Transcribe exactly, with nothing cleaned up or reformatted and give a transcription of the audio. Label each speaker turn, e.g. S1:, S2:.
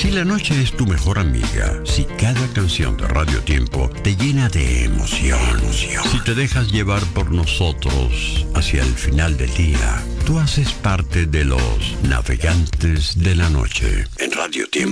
S1: Si la noche es tu mejor amiga, si cada canción de Radio Tiempo te llena de emoción, emoción, si te dejas llevar por nosotros hacia el final del día, tú haces parte de los navegantes de la noche en Radio Tiempo.